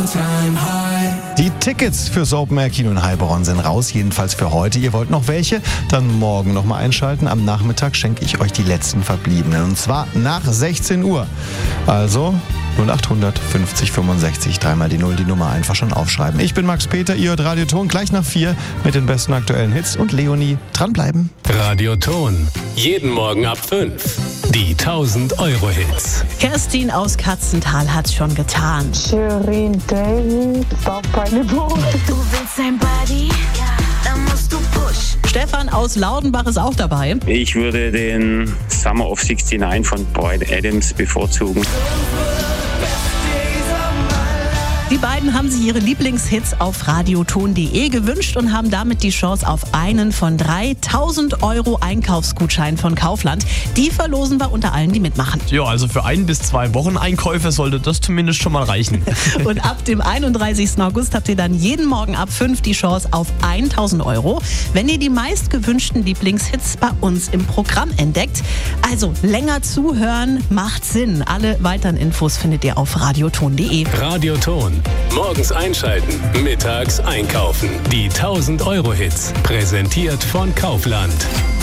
Die Tickets fürs Open Air Kino in Heilbronn sind raus, jedenfalls für heute. Ihr wollt noch welche? Dann morgen nochmal einschalten. Am Nachmittag schenke ich euch die letzten verbliebenen. Und zwar nach 16 Uhr. Also 0800 50 65 3 die 0, die Nummer einfach schon aufschreiben. Ich bin Max Peter, ihr hört Radio Ton, gleich nach 4 mit den besten aktuellen Hits. Und Leonie, dranbleiben. Radio Ton, jeden Morgen ab 5. Die 1000-Euro-Hits. Kerstin aus Katzental hat's schon getan. Shirin David, Bauchbeine-Boot. Du willst ein Buddy? Dann musst du push. Stefan aus Laudenbach ist auch dabei. Ich würde den Summer of 69 von Bryan Adams bevorzugen. Die beiden haben sich ihre Lieblingshits auf radioton.de gewünscht und haben damit die Chance auf einen von 3.000 Euro Einkaufsgutschein von Kaufland. Die verlosen wir unter allen, die mitmachen. Ja, also für 1 bis 2 Wochen Einkäufe sollte das zumindest schon mal reichen. Und ab dem 31. August habt ihr dann jeden Morgen ab 5 die Chance auf 1.000 Euro, wenn ihr die meistgewünschten Lieblingshits bei uns im Programm entdeckt. Also länger zuhören macht Sinn. Alle weiteren Infos findet ihr auf radioton.de. Radio Ton. Morgens einschalten, mittags einkaufen. Die 1000-Euro-Hits. Präsentiert von Kaufland.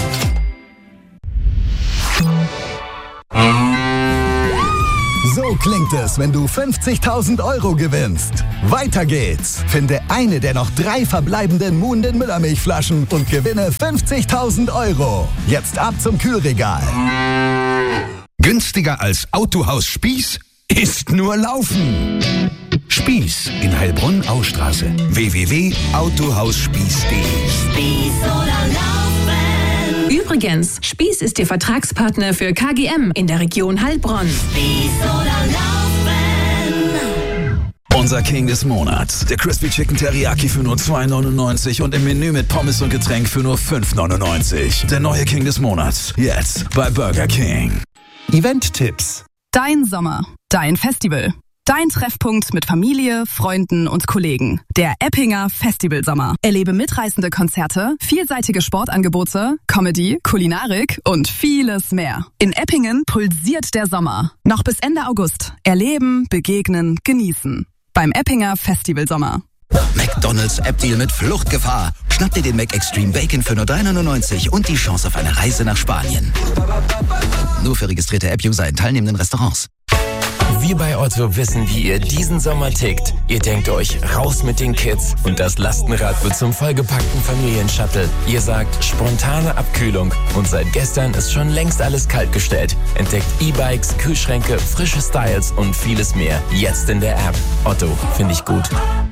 So klingt es, wenn du 50.000 Euro gewinnst. Weiter geht's. Finde eine der noch 3 verbleibenden Muhnden Müllermilchflaschen und gewinne 50.000 Euro. Jetzt ab zum Kühlregal. Günstiger als Autohaus Spieß ist nur Laufen. Spieß in Heilbronn-Austraße. www.autohausspieß.de. Spieß oder laufen. Übrigens, Spieß ist Ihr Vertragspartner für KGM in der Region Heilbronn. Spieß oder laufen. Unser King des Monats. Der Crispy Chicken Teriyaki für nur 2,99 und im Menü mit Pommes und Getränk für nur 5,99. Der neue King des Monats. Jetzt bei Burger King. Event-Tipps. Dein Sommer. Dein Festival. Dein Treffpunkt mit Familie, Freunden und Kollegen. Der Eppinger Festivalsommer. Erlebe mitreißende Konzerte, vielseitige Sportangebote, Comedy, Kulinarik und vieles mehr. In Eppingen pulsiert der Sommer. Noch bis Ende August. Erleben, begegnen, genießen. Beim Eppinger Festivalsommer. McDonald's App-Deal mit Fluchtgefahr. Schnapp dir den Mac Extreme Bacon für nur 3,99 und die Chance auf eine Reise nach Spanien. Nur für registrierte App-User in teilnehmenden Restaurants. Wir bei Otto wissen, wie ihr diesen Sommer tickt. Ihr denkt euch, raus mit den Kids und das Lastenrad wird zum vollgepackten Familienshuttle. Ihr sagt, spontane Abkühlung und seit gestern ist schon längst alles kaltgestellt. Entdeckt E-Bikes, Kühlschränke, frische Styles und vieles mehr. Jetzt in der App. Otto, finde ich gut.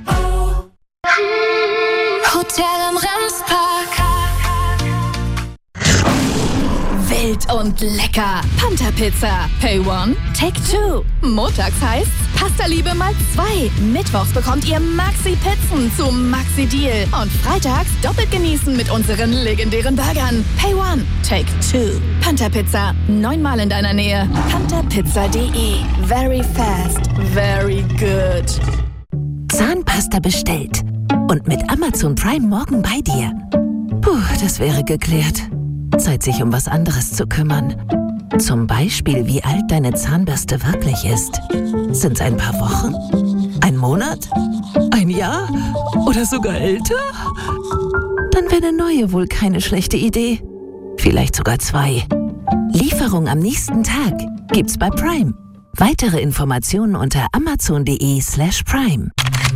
Hotel im Remspark. Wild und lecker. Panther Pizza. Pay one, take two. Montags heißt's Pasta-Liebe mal 2. Mittwochs bekommt ihr Maxi-Pizzen zum Maxi-Deal. Und freitags doppelt genießen mit unseren legendären Burgern. Pay one, take two. Panther Pizza. 9-mal in deiner Nähe. pantherpizza.de. Very fast. Very good. Zahnpasta bestellt. Und mit Amazon Prime morgen bei dir. Puh, das wäre geklärt. Zeit, sich um was anderes zu kümmern. Zum Beispiel, wie alt deine Zahnbürste wirklich ist. Sind's ein paar Wochen? Ein Monat? Ein Jahr? Oder sogar älter? Dann wäre eine neue wohl keine schlechte Idee. Vielleicht sogar 2. Lieferung am nächsten Tag gibt's bei Prime. Weitere Informationen unter amazon.de/prime.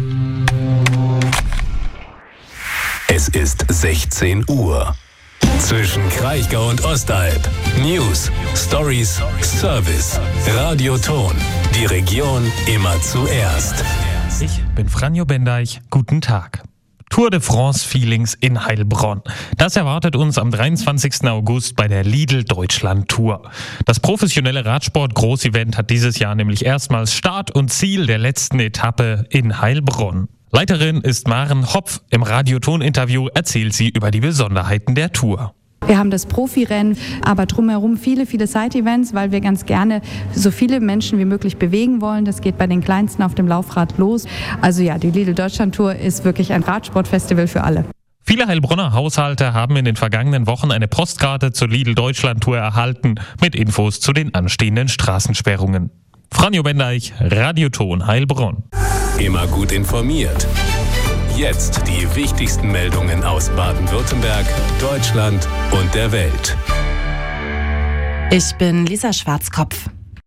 Es ist 16 Uhr. Zwischen Kraichgau und Ostalb. News, Stories, Service. Radio Ton. Die Region immer zuerst. Ich bin Franjo Bendeich. Guten Tag. Tour de France Feelings in Heilbronn. Das erwartet uns am 23. August bei der Lidl Deutschland Tour. Das professionelle Radsport-Großevent hat dieses Jahr nämlich erstmals Start und Ziel der letzten Etappe in Heilbronn. Leiterin ist Maren Hopf. Im Radioton-Interview erzählt sie über die Besonderheiten der Tour. Wir haben das Profirennen, aber drumherum viele Side-Events, weil wir ganz gerne so viele Menschen wie möglich bewegen wollen. Das geht bei den Kleinsten auf dem Laufrad los. Also ja, die Lidl Deutschland Tour ist wirklich ein Radsportfestival für alle. Viele Heilbronner Haushalte haben in den vergangenen Wochen eine Postkarte zur Lidl Deutschland Tour erhalten mit Infos zu den anstehenden Straßensperrungen. Franjo Bendeich, Radioton Heilbronn. immer gut informiert. Jetzt die wichtigsten Meldungen aus Baden-Württemberg, Deutschland und der Welt. Ich bin Lisa Schwarzkopf.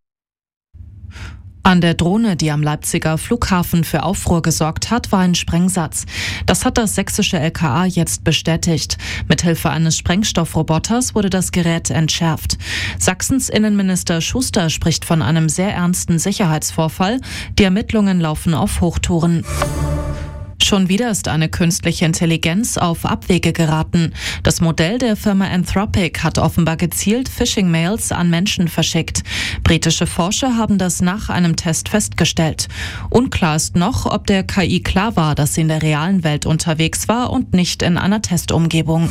An der Drohne, die am Leipziger Flughafen für Aufruhr gesorgt hat, war ein Sprengsatz. Das hat das sächsische LKA jetzt bestätigt. Mithilfe eines Sprengstoffroboters wurde das Gerät entschärft. Sachsens Innenminister Schuster spricht von einem sehr ernsten Sicherheitsvorfall. Die Ermittlungen laufen auf Hochtouren. Schon wieder ist eine künstliche Intelligenz auf Abwege geraten. Das Modell der Firma Anthropic hat offenbar gezielt Phishing-Mails an Menschen verschickt. Britische Forscher haben das nach einem Test festgestellt. Unklar ist noch, ob der KI klar war, dass sie in der realen Welt unterwegs war und nicht in einer Testumgebung.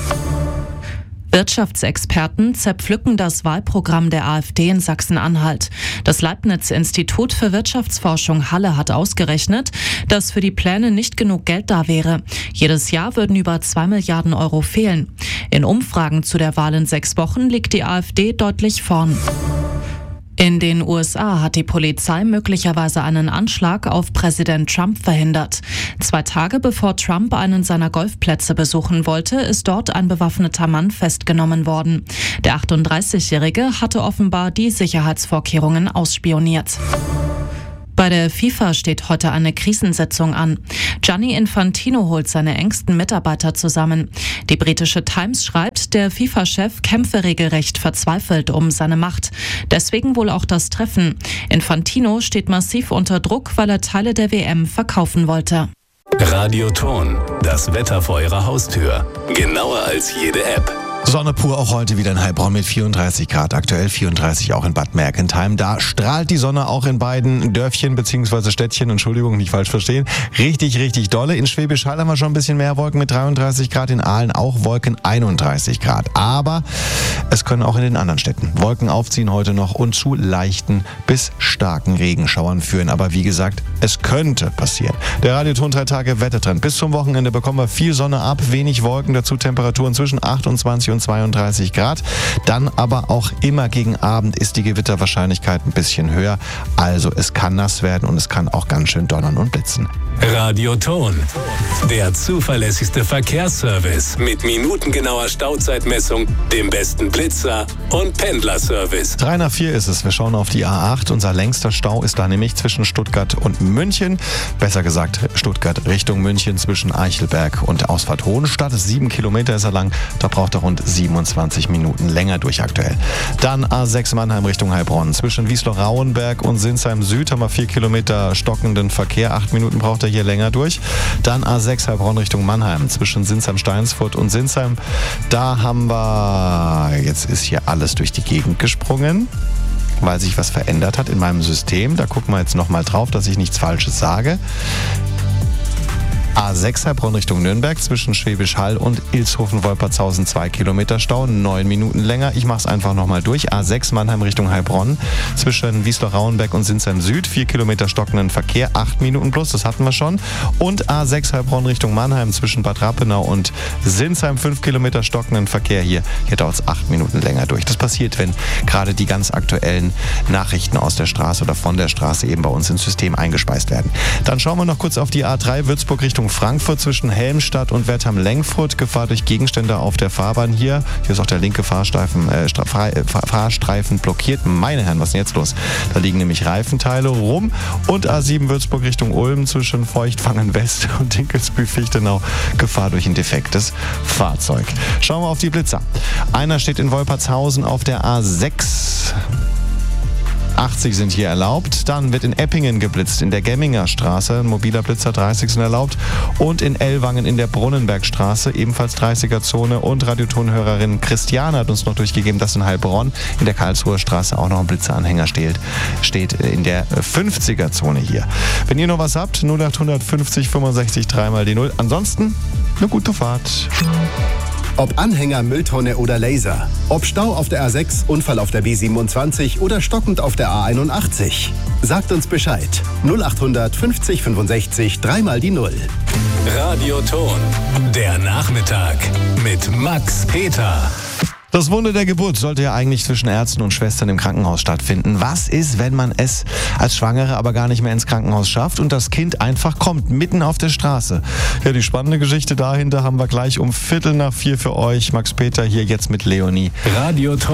Wirtschaftsexperten zerpflücken das Wahlprogramm der AfD in Sachsen-Anhalt. Das Leibniz-Institut für Wirtschaftsforschung Halle hat ausgerechnet, dass für die Pläne nicht genug Geld da wäre. Jedes Jahr würden über 2 Milliarden Euro fehlen. In Umfragen zu der Wahl in 6 Wochen liegt die AfD deutlich vorn. In den USA hat die Polizei möglicherweise einen Anschlag auf Präsident Trump verhindert. 2 Tage bevor Trump einen seiner Golfplätze besuchen wollte, ist dort ein bewaffneter Mann festgenommen worden. Der 38-Jährige hatte offenbar die Sicherheitsvorkehrungen ausspioniert. Bei der FIFA steht heute eine Krisensitzung an. Gianni Infantino holt seine engsten Mitarbeiter zusammen. Die britische Times schreibt, der FIFA-Chef kämpfe regelrecht verzweifelt um seine Macht. Deswegen wohl auch das Treffen. Infantino steht massiv unter Druck, weil er Teile der WM verkaufen wollte. Radioton, das Wetter vor Ihrer Haustür. Genauer als jede App. Sonne pur auch heute wieder in Heilbronn mit 34 Grad, aktuell 34 auch in Bad Mergentheim. Da strahlt die Sonne auch in beiden Dörfchen bzw. Städtchen, Entschuldigung, nicht falsch verstehen, richtig, richtig dolle. In Schwäbisch Hall haben wir schon ein bisschen mehr Wolken mit 33 Grad, in Aalen auch Wolken 31 Grad. Aber es können auch in den anderen Städten Wolken aufziehen heute noch und zu leichten bis starken Regenschauern führen. Aber wie gesagt, es könnte passieren. Der Radioton 3 Tage Wettertrend. Bis zum Wochenende bekommen wir viel Sonne ab, wenig Wolken, dazu Temperaturen zwischen 28 und 32 Grad. Dann aber auch immer gegen Abend ist die Gewitterwahrscheinlichkeit ein bisschen höher. Also es kann nass werden und es kann auch ganz schön donnern und blitzen. Radioton, der zuverlässigste Verkehrsservice mit minutengenauer Stauzeitmessung, dem besten Blitzer und Pendlerservice. 3 nach 4 ist es. Wir schauen auf die A8. Unser längster Stau ist da nämlich zwischen Stuttgart und München. Besser gesagt Stuttgart Richtung München zwischen Eichelberg und Ausfahrt Hohenstadt. 7 Kilometer ist er lang. Da braucht er rund 27 Minuten länger durch aktuell. Dann A6 Mannheim Richtung Heilbronn. Zwischen Wiesloch-Rauenberg und Sinsheim Süd haben wir 4 Kilometer stockenden Verkehr. 8 Minuten braucht er hier länger durch. Dann A6 Heilbronn Richtung Mannheim. Zwischen Sinsheim-Steinsfurt und Sinsheim. Da haben wir... Jetzt ist hier alles durch die Gegend gesprungen, weil sich was verändert hat in meinem System. Da gucken wir jetzt nochmal drauf, dass ich nichts Falsches sage. A6 Heilbronn Richtung Nürnberg zwischen Schwäbisch Hall und Ilshofen-Wolpertshausen 2 Kilometer Stau, 9 Minuten länger. Ich mache es einfach nochmal durch. A6 Mannheim Richtung Heilbronn zwischen Wiesloch-Rauenberg und Sinsheim Süd 4 Kilometer stockenden Verkehr, 8 Minuten plus, das hatten wir schon. Und A6 Heilbronn Richtung Mannheim zwischen Bad Rappenau und Sinsheim 5 Kilometer stockenden Verkehr hier. Hier dauert es 8 Minuten länger durch. Das passiert, wenn gerade die ganz aktuellen Nachrichten aus der Straße oder von der Straße eben bei uns ins System eingespeist werden. Dann schauen wir noch kurz auf die A3 Würzburg Richtung Frankfurt zwischen Helmstadt und Wertheim-Lengfurt. Gefahr durch Gegenstände auf der Fahrbahn hier. Hier ist auch der linke Fahrstreifen blockiert. Meine Herren, was ist denn jetzt los? Da liegen nämlich Reifenteile rum. Und A7 Würzburg Richtung Ulm zwischen Feuchtwangen West und Dinkelsbühl-Fichtenau. Gefahr durch ein defektes Fahrzeug. Schauen wir auf die Blitzer. Einer steht in Wolpertshausen auf der A6. 80 sind hier erlaubt. Dann wird in Eppingen geblitzt, in der Gemminger Straße. Ein mobiler Blitzer 30 sind erlaubt. Und in Ellwangen in der Brunnenbergstraße, ebenfalls 30er-Zone. Und Radiotonhörerin Christiane hat uns noch durchgegeben, dass in Heilbronn in der Karlsruher Straße auch noch ein Blitzeranhänger steht in der 50er-Zone hier. Wenn ihr noch was habt, 0800 50 65 3 mal die 0. Ansonsten eine gute Fahrt. Ob Anhänger, Mülltonne oder Laser. Ob Stau auf der A6, Unfall auf der B27 oder stockend auf der A81. Sagt uns Bescheid. 0800 50 65 3 mal die 0. Radioton, der Nachmittag mit Max Peter. Das Wunder der Geburt sollte ja eigentlich zwischen Ärzten und Schwestern im Krankenhaus stattfinden. Was ist, wenn man es als Schwangere aber gar nicht mehr ins Krankenhaus schafft und das Kind einfach kommt, mitten auf der Straße? Ja, die spannende Geschichte dahinter haben wir gleich um 3:15 für euch. Max Peter hier jetzt mit Leonie. Radio